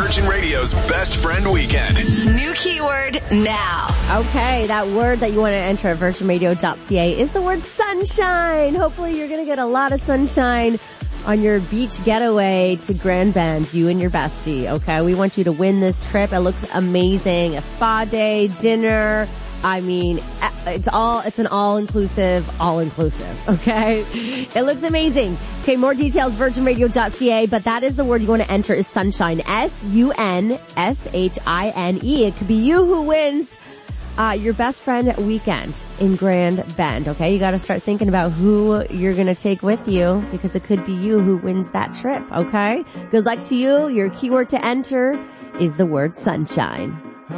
Virgin Radio's Best Friend Weekend. New keyword now. Okay, that word that you want to enter at virginradio.ca is the word sunshine. Hopefully you're going to get a lot of sunshine on your beach getaway to Grand Bend, you and your bestie, okay? We want you to win this trip. It looks amazing. A spa day, dinner. I mean, it's an all-inclusive, okay? It looks amazing. Okay, more details, virginradio.ca, but that is the word you want to enter is sunshine. sunshine. It could be you who wins your best friend weekend in Grand Bend, okay? You got to start thinking about who you're going to take with you because it could be you who wins that trip, okay? Good luck to you. Your keyword to enter is the word sunshine.